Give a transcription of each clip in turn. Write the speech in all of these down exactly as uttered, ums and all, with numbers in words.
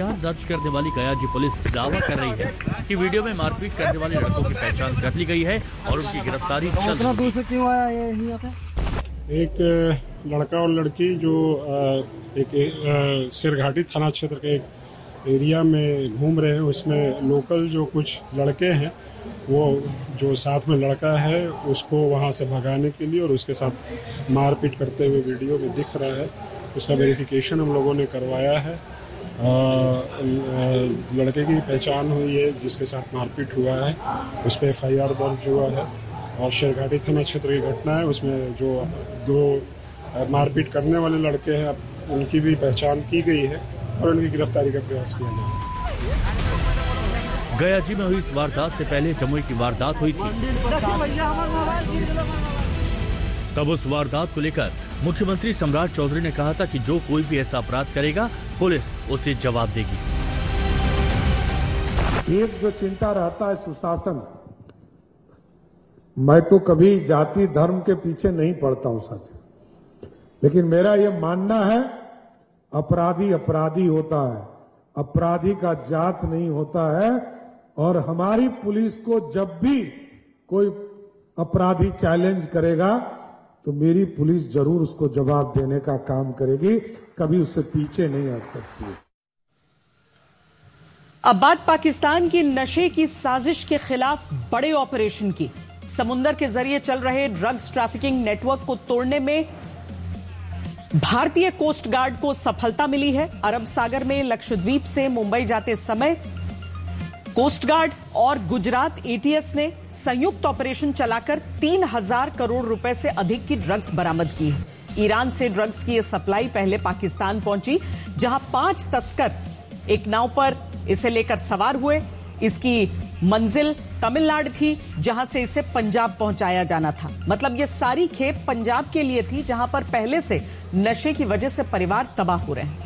FIR दर्ज करने वाली गयाजी पुलिस दावा कर रही है कि वीडियो में मारपीट करने वाले लड़कों की पहचान कर ली गई है और उनकी गिरफ्तारी जल्द होगी। एक लड़का और लड़की जो एक सिरघाटी थाना क्षेत्र के एक एरिया में घूम रहे हैं, उसमें लोकल जो कुछ लड़के हैं वो जो साथ में लड़का है उसको वहाँ से भगाने के लिए और उसके साथ मारपीट करते हुए वीडियो में दिख रहा है। उसका वेरिफिकेशन हम लोगों ने करवाया है। आ, लड़के की पहचान हुई है जिसके साथ मारपीट हुआ है, उस पर एफ आई आर दर्ज हुआ है और शेरघाटी थाना क्षेत्र की घटना है। उसमें जो दो मारपीट करने वाले लड़के हैं उनकी भी पहचान की गई है और उनकी गिरफ्तारी का प्रयास किया जा रहा है। गयाजी में हुई इस वारदात से पहले जमुई की वारदात हुई थी। तब उस वारदात को लेकर मुख्यमंत्री सम्राट चौधरी ने कहा था कि जो कोई भी ऐसा अपराध करेगा पुलिस उसे जवाब देगी। एक जो चिंता रहता है सुशासन, मैं तो कभी जाति धर्म के पीछे नहीं पड़ता हूं साथी, लेकिन मेरा यह मानना है अपराधी अपराधी होता है, अपराधी का जात नहीं होता है। और हमारी पुलिस को जब भी कोई अपराधी चैलेंज करेगा तो मेरी पुलिस जरूर उसको जवाब देने का काम करेगी, कभी उससे पीछे नहीं हट सकती। अब बात पाकिस्तान की नशे की साजिश के खिलाफ बड़े ऑपरेशन की। समुंदर के जरिए चल रहे ड्रग्स ट्रैफिकिंग नेटवर्क को तोड़ने में भारतीय कोस्ट गार्ड को सफलता मिली है। अरब सागर में लक्षद्वीप से मुंबई जाते समय कोस्ट गार्ड और गुजरात एटीएस ने संयुक्त ऑपरेशन चलाकर तीन हजार करोड़ रुपए से अधिक की ड्रग्स बरामद की है। ईरान से ड्रग्स की यह सप्लाई पहले पाकिस्तान पहुंची, जहां पांच तस्कर एक नाव पर इसे लेकर सवार हुए। इसकी मंजिल तमिलनाडु थी, जहां से इसे पंजाब पहुंचाया जाना था। मतलब ये सारी खेप पंजाब के लिए थी, जहां पर पहले से नशे की वजह से परिवार तबाह हो रहे हैं।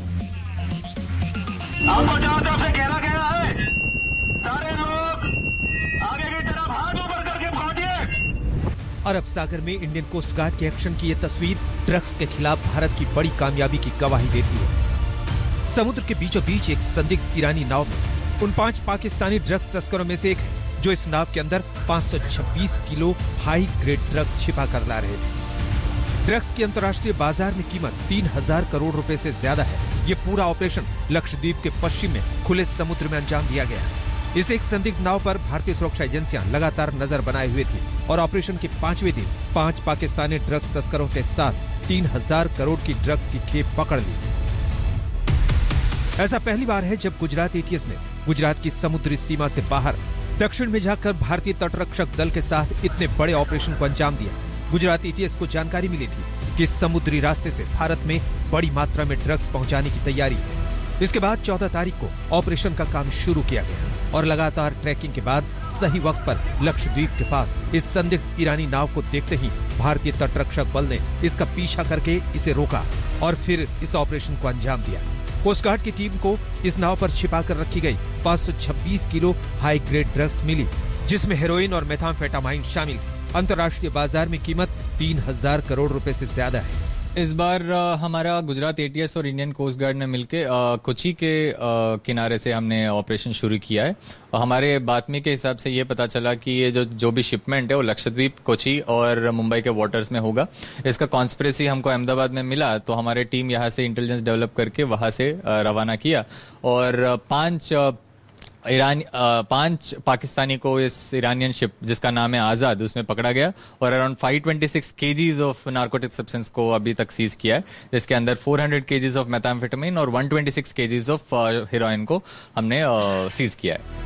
आपको चारों तरफ से घेरा गया है, सारे लोग आगे की तरफ हाथ ऊपर करके भागिए। अरब सागर में इंडियन कोस्ट गार्ड के एक्शन की यह तस्वीर ड्रग्स के खिलाफ भारत की बड़ी कामयाबी की गवाही देती है। समुद्र के बीचों बीच एक संदिग्ध ईरानी नाव में उन पांच पाकिस्तानी ड्रग्स तस्करों में से एक है जो इस नाव के अंदर पाँच सौ छब्बीस किलो हाई ग्रेड ड्रग्स छिपा कर ला रहे थे। ड्रग्स की अंतर्राष्ट्रीय बाजार में कीमत तीन हजार करोड़ रुपए से ज्यादा है। ये पूरा ऑपरेशन लक्षद्वीप के पश्चिम में खुले समुद्र में अंजाम दिया गया। इस एक संदिग्ध नाव पर भारतीय सुरक्षा एजेंसियां लगातार नजर बनाए हुए थी और ऑपरेशन के पांचवें दिन पांच पाकिस्तानी ड्रग्स तस्करों के साथ तीन हजार करोड़ की ड्रग्स की खेप पकड़ ली। ऐसा पहली बार है जब गुजरात एटीएस ने गुजरात की समुद्री सीमा से बाहर दक्षिण में जाकर भारतीय तटरक्षक दल के साथ इतने बड़े ऑपरेशन को अंजाम दिया। गुजरात एटीएस को जानकारी मिली थी कि समुद्री रास्ते से भारत में बड़ी मात्रा में ड्रग्स पहुंचाने की तैयारी है। इसके बाद चौदह तारीख को ऑपरेशन का काम शुरू किया गया और लगातार ट्रैकिंग के बाद सही वक्त पर लक्षद्वीप के पास इस संदिग्ध ईरानी नाव को देखते ही भारतीय तटरक्षक बल ने इसका पीछा करके इसे रोका और फिर इस ऑपरेशन को अंजाम दिया। कोस्ट गार्ड की टीम को इस नाव पर छिपा कर रखी गई पाँच सौ छब्बीस किलो हाई ग्रेड ड्रग्स मिली, जिसमें हेरोइन और मेथाम्फेटामाइन शामिल थी। अंतर्राष्ट्रीय बाजार में कीमत तीन हजार करोड़ रुपए से ज्यादा है। इस बार आ, हमारा गुजरात एटीएस और इंडियन कोस्ट गार्ड ने मिलके कोची के आ, किनारे से हमने ऑपरेशन शुरू किया है। और हमारे बातमी के हिसाब से ये पता चला कि ये जो जो भी शिपमेंट है वो लक्षद्वीप, कोची और मुंबई के वाटर्स में होगा। इसका कॉन्स्पिरेसी हमको अहमदाबाद में मिला तो हमारे टीम यहाँ से इंटेलिजेंस डेवलप करके वहां से रवाना किया और पांच ईरान पांच पाकिस्तानी को इस ईरानियन शिप जिसका नाम है आजाद उसमें पकड़ा गया और अराउंड पाँच सौ छब्बीस केजीज ऑफ नार्कोटिक सब्सटेंस को अभी तक सीज किया है, जिसके अंदर चार सौ केजीज ऑफ मेथाम्फेटामिन और एक सौ छब्बीस केजीज ऑफ हेरोइन को हमने सीज किया है।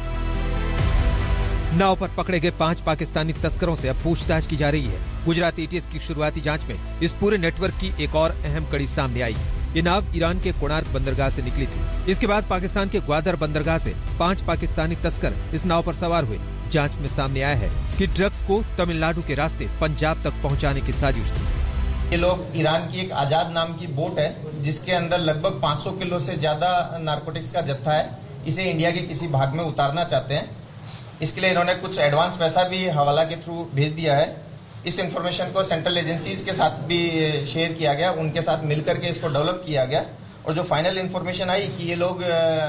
नाव पर पकड़े गए पांच पाकिस्तानी तस्करों से अब पूछताछ की जा रही है। गुजरात एटीएस की शुरुआती जांच में इस पूरे नेटवर्क की एक और अहम कड़ी सामने आई। ये नाव ईरान के कोणार्क बंदरगाह से निकली थी। इसके बाद पाकिस्तान के ग्वादर बंदरगाह से पांच पाकिस्तानी तस्कर इस नाव पर सवार हुए। जांच में सामने आया है कि ड्रग्स को तमिलनाडु के रास्ते पंजाब तक पहुंचाने की साजिश थी। ये लोग ईरान की एक आजाद नाम की बोट है जिसके अंदर लगभग पाँच सौ किलो से ज्यादा नार्कोटिक्स का जत्था है। इसे इंडिया के किसी भाग में उतारना चाहते हैं। इसके लिए इन्होंने कुछ एडवांस पैसा भी हवाला के थ्रू भेज दिया है। इस इंफॉर्मेशन को सेंट्रल एजेंसीज के साथ भी शेयर किया गया, उनके साथ मिलकर के इसको डेवलप किया गया और जो फाइनल इंफॉर्मेशन आई कि ये लोग